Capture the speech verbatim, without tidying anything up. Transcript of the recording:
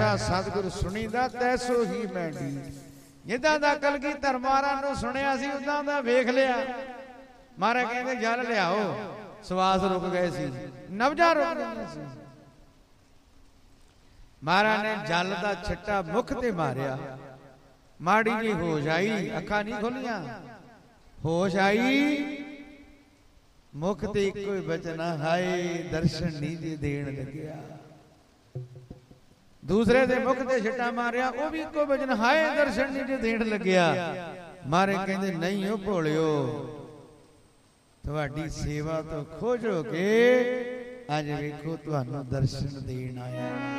ਜੈਸਾ ਸਤਿਗੁਰ ਸੁਣੀਦਾ ਤੈਸੋ ਹੀ ਮੈਂ ਡੀਠ। ਜਿੱਦਾਂ ਦਾ ਕਲਗੀਧਰ ਮਹਾਰਾਜ ਨੂੰ ਸੁਣਿਆ ਸੀ ਉਦਾਂ ਦਾ ਵੇਖ ਲਿਆ। ਮਹਾਰਾਜ ਕਹਿੰਦੇ ਜਲ ਲਿਆਓ, ਸਵਾਸ ਰੁਕ ਗਏ ਸੀ, ਨਬਜਾਂ ਰੁਕ ਗਈਆਂ ਸੀ। ਮਹਾਰਾਜ ਨੇ ਜਲ ਦਾ ਛਿੱਟਾ ਮੁਖ ਤੇ ਮਾਰਿਆ, ਮਾੜੀ ਜੀ ਹੋਸ਼ ਆਈ, ਅੱਖਾਂ ਨਹੀਂ ਖੁੱਲੀਆਂ, ਹੋਸ਼ ਆਈ, ਮੁਖ ਤੇ ਇੱਕੋ ਹੀ ਬਚਨ ਹਾਏ ਦਰਸ਼ਨ ਨਹੀਂ ਜੀ ਦੇਣ ਲੱਗਿਆ। ਦੂਸਰੇ ਦੇ ਮੁਖ ਤੇ ਛਿੱਟਾ ਮਾਰਿਆ, ਉਹ ਵੀ ਇੱਕੋ ਬਚਨ ਹਾਏ ਦਰਸ਼ਨ ਨਹੀਂ ਜੀ ਦੇਣ ਲੱਗਿਆ। ਮਹਾਰਾਜ ਕਹਿੰਦੇ ਨਹੀਂ ਉਹ ਭੋਲਿਓ, ਤੁਹਾਡੀ ਸੇਵਾ ਤੋਂ ਖੁਸ਼ ਹੋ ਕੇ ਅੱਜ ਵੇਖੋ ਤੁਹਾਨੂੰ ਦਰਸ਼ਨ ਦੇਣ ਆਇਆ।